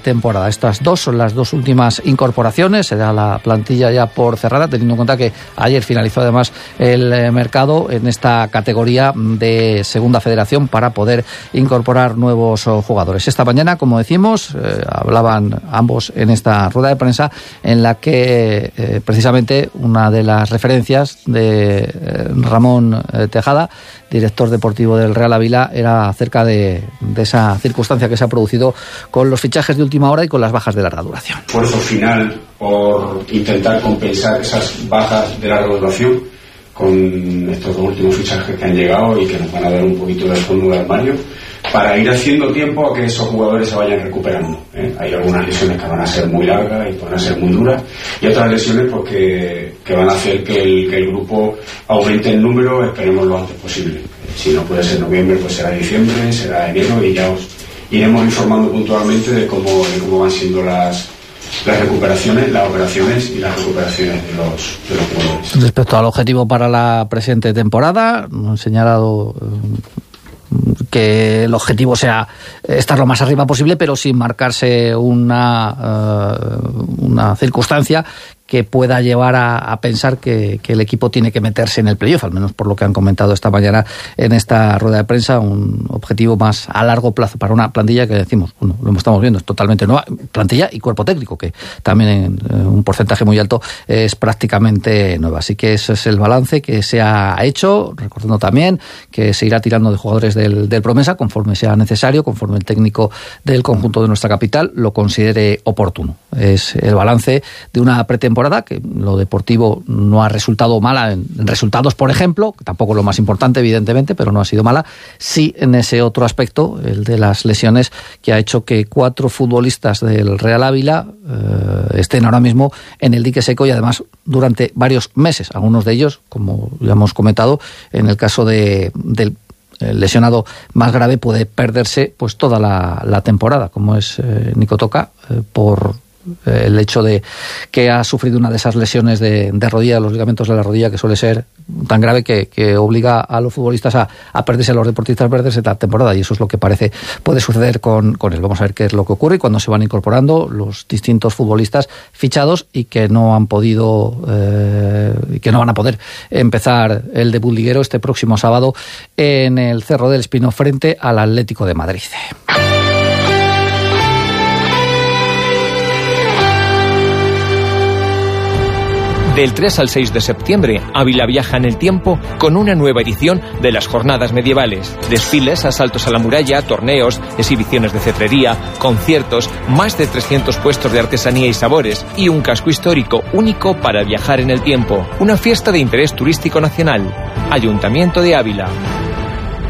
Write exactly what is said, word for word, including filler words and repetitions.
temporada. Estas dos son las dos últimas incorporaciones. Se da la plantilla ya por cerrada, teniendo en cuenta que ayer finalizó además el mercado en esta categoría de Segunda Federación para poder incorporar nuevos jugadores. Esta mañana, como decimos, eh, hablaban ambos en esta rueda de prensa en la que eh, precisamente una de las referencias de eh, Ramón eh, Tejada, director deportivo del Real Ávila, era acerca de, de esa circunstancia que se ha producido con los fichajes de última hora y con las bajas de larga duración. Esfuerzo final por intentar compensar esas bajas de larga duración con estos dos últimos fichajes que han llegado y que nos van a dar un poquito de fondo de armario para ir haciendo tiempo a que esos jugadores se vayan recuperando, ¿eh? Hay algunas lesiones que van a ser muy largas y van a ser muy duras, y otras lesiones pues que, que van a hacer que el, que el grupo aumente el número, esperemos lo antes posible. Si no puede ser noviembre, pues será diciembre, será enero, y ya os iremos informando puntualmente de cómo, de cómo van siendo las las recuperaciones, las operaciones y las recuperaciones de los, de los jugadores. Respecto al objetivo para la presente temporada, han señalado que el objetivo sea estar lo más arriba posible, pero sin marcarse una, uh, una circunstancia que pueda llevar a, a pensar que, que el equipo tiene que meterse en el playoff, al menos por lo que han comentado esta mañana en esta rueda de prensa, un objetivo más a largo plazo para una plantilla que decimos, bueno, lo estamos viendo, es totalmente nueva, plantilla y cuerpo técnico, que también en eh, un porcentaje muy alto es prácticamente nueva. Así que ese es el balance que se ha hecho, recordando también que se irá tirando de jugadores del, del Promesa conforme sea necesario, conforme el técnico del conjunto de nuestra capital lo considere oportuno. Es el balance de una pretemporada que lo deportivo no ha resultado mala en resultados, por ejemplo, que tampoco es lo más importante evidentemente, pero no ha sido mala, sí en ese otro aspecto, el de las lesiones, que ha hecho que cuatro futbolistas del Real Ávila eh, estén ahora mismo en el dique seco, y además durante varios meses, algunos de ellos, como ya hemos comentado, en el caso de, del el lesionado más grave puede perderse pues toda la, la temporada, como es eh, Nico Toca, eh, por el hecho de que ha sufrido una de esas lesiones de, de rodilla, los ligamentos de la rodilla, que suele ser tan grave que, que obliga a los futbolistas a, a perderse, a los deportistas a perderse la temporada, y eso es lo que parece puede suceder con, con él. Vamos a ver qué es lo que ocurre y cuando se van incorporando los distintos futbolistas fichados y que no han podido eh, y que no van a poder empezar el debut liguero este próximo sábado en el Cerro del Espino frente al Atlético de Madrid. Del tres al seis de septiembre, Ávila viaja en el tiempo con una nueva edición de las Jornadas Medievales. Desfiles, asaltos a la muralla, torneos, exhibiciones de cetrería, conciertos, más de trescientos puestos de artesanía y sabores y un casco histórico único para viajar en el tiempo. Una fiesta de interés turístico nacional. Ayuntamiento de Ávila.